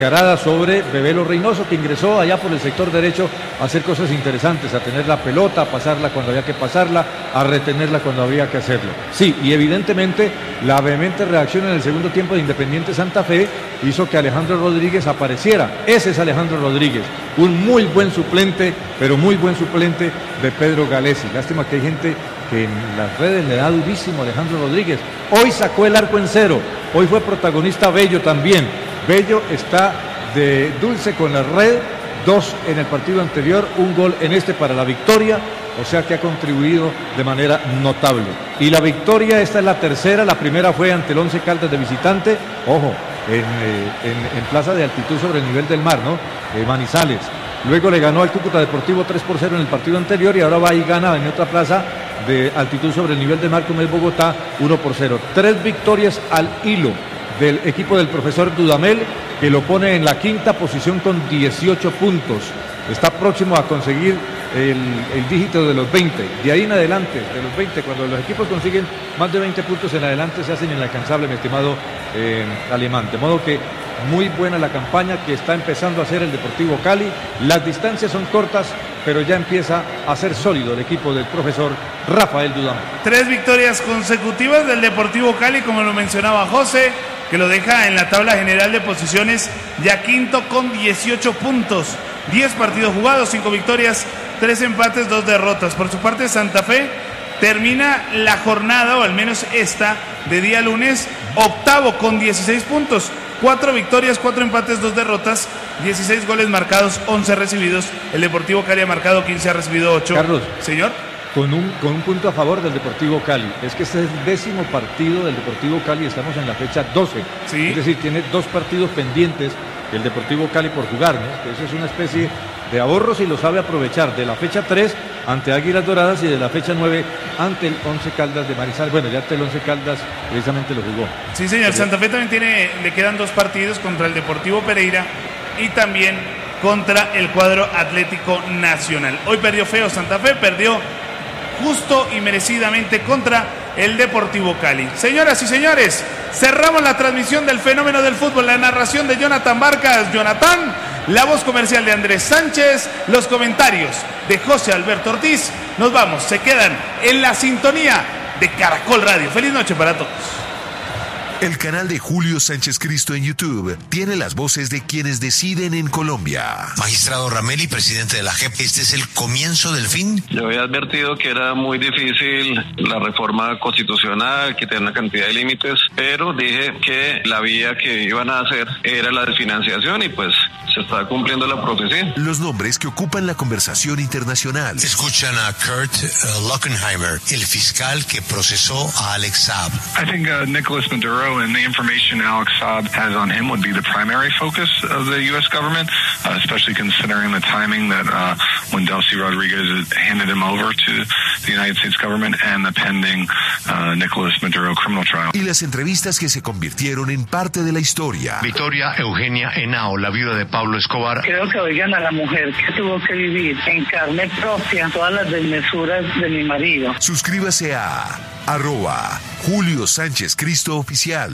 Carada sobre Bebelo Reynoso, que ingresó allá por el sector derecho a hacer cosas interesantes, a tener la pelota, a pasarla cuando había que pasarla, a retenerla cuando había que hacerlo. Sí, y evidentemente la vehemente reacción en el segundo tiempo de Independiente Santa Fe hizo que Alejandro Rodríguez apareciera. Ese es Alejandro Rodríguez, un muy buen suplente, pero muy buen suplente de Pedro Galesi. Lástima que hay gente que en las redes le da durísimo a Alejandro Rodríguez. Hoy sacó el arco en cero, hoy fue protagonista Bello también. Bello está de dulce con la red, 2 en el partido anterior, 1 gol en este para la victoria, o sea que ha contribuido de manera notable. Y la victoria, esta es la tercera, la primera fue ante el Once Caldas de visitante, ojo, en plaza de altitud sobre el nivel del mar, ¿no? Manizales. Luego le ganó al Cúcuta Deportivo 3-0 en el partido anterior y ahora va y gana en otra plaza de altitud sobre el nivel del mar como es Bogotá, 1-0. 3 victorias al hilo del equipo del profesor Dudamel, que lo pone en la quinta posición con 18 puntos. Está próximo a conseguir el dígito de los 20. De ahí en adelante, de los 20, cuando los equipos consiguen más de 20 puntos en adelante, se hacen inalcanzables, mi estimado Alemán. De modo que muy buena la campaña que está empezando a hacer el Deportivo Cali. Las distancias son cortas, pero ya empieza a ser sólido el equipo del profesor Rafael Dudamel. 3 victorias consecutivas del Deportivo Cali, como lo mencionaba José, que lo deja en la tabla general de posiciones ya quinto con 18 puntos. 10 partidos jugados, 5 victorias, 3 empates, 2 derrotas. Por su parte, Santa Fe termina la jornada, o al menos esta, de día lunes, octavo con 16 puntos. 4 victorias, 4 empates, 2 derrotas, 16 goles marcados, 11 recibidos. El Deportivo Cali ha marcado 15, ha recibido 8. Carlos. Señor. Con un punto a favor del Deportivo Cali. Es que este es el 10º partido del Deportivo Cali, estamos en la fecha 12. Sí. Es decir, tiene 2 partidos pendientes el Deportivo Cali por jugar, ¿no? Eso es una especie de ahorros y lo sabe aprovechar. De la fecha 3 ante Águilas Doradas y de la fecha 9 ante el Once Caldas de Manizales. Bueno, ya ante el Once Caldas precisamente lo jugó. Sí, señor. Santa Fe también le quedan 2 partidos contra el Deportivo Pereira y también contra el cuadro Atlético Nacional. Hoy perdió feo Santa Fe, perdió justo y merecidamente contra el Deportivo Cali. Señoras y señores, cerramos la transmisión del fenómeno del fútbol, la narración de Jonathan Vargas. Jonathan, la voz comercial de Andrés Sánchez, los comentarios de José Alberto Ortiz. Nos vamos, se quedan en la sintonía de Caracol Radio. Feliz noche para todos. El canal de Julio Sánchez Cristo en YouTube tiene las voces de quienes deciden en Colombia. Magistrado Rameli, presidente de la JEP, ¿este es el comienzo del fin? Yo había advertido que era muy difícil la reforma constitucional, que tenía una cantidad de límites, pero dije que la vía que iban a hacer era la desfinanciación y pues se está cumpliendo la profecía. Los nombres que ocupan la conversación internacional. Escuchan a Kurt Lockenheimer, el fiscal que procesó a Alex Saab. I think Nicolas Maduro and the information Alex Saab has on him would be the primary focus of the U.S. government, especially considering the timing that when Delcy Rodriguez handed him over to the United States government and the pending Nicolas Maduro criminal trial. Y las entrevistas que se convirtieron en parte de la historia. Victoria Eugenia Henao, la viuda de Pablo Escobar. Creo que oigan a la mujer que tuvo que vivir en carne propia todas las desmesuras de mi marido. Suscríbase a @Julio Sánchez Cristo Oficial.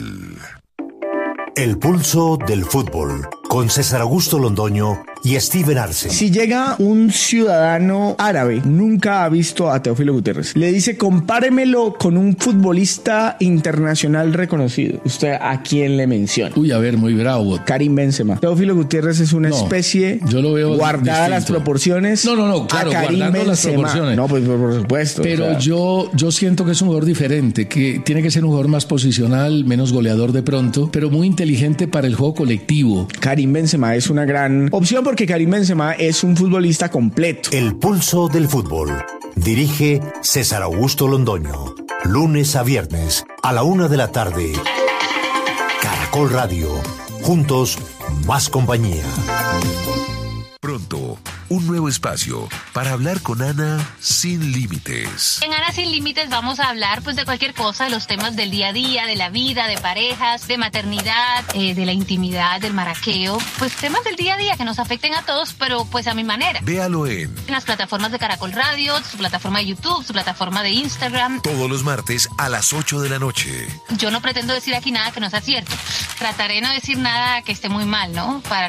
El pulso del fútbol, con César Augusto Londoño y Steven Arce. Si llega un ciudadano árabe, nunca ha visto a Teófilo Gutiérrez, le dice compáremelo con un futbolista internacional reconocido, ¿usted a quién le menciona? Uy, a ver, muy bravo. Karim Benzema. Teófilo Gutiérrez es una especie, yo lo veo guardada distinto. las proporciones. No, claro, guardando las proporciones. No, pues por supuesto. Pero o sea, yo siento que es un jugador diferente, que tiene que ser un jugador más posicional, menos goleador de pronto, pero muy inteligente para el juego colectivo. Karim Benzema es una gran opción porque Karim Benzema es un futbolista completo. El pulso del fútbol. Dirige César Augusto Londoño. Lunes a viernes a la 1 de la tarde. Caracol Radio. Juntos, más compañía. Pronto, un nuevo espacio para hablar con Ana sin límites. En Ana Sin Límites vamos a hablar pues de cualquier cosa, de los temas del día a día, de la vida, de parejas, de maternidad, de la intimidad, del maraqueo, pues temas del día a día que nos afecten a todos, pero pues a mi manera. Véalo en las plataformas de Caracol Radio, su plataforma de YouTube, su plataforma de Instagram. Todos los martes a las 8 de la noche. Yo no pretendo decir aquí nada que no sea cierto. Trataré de no decir nada que esté muy mal, ¿no? Para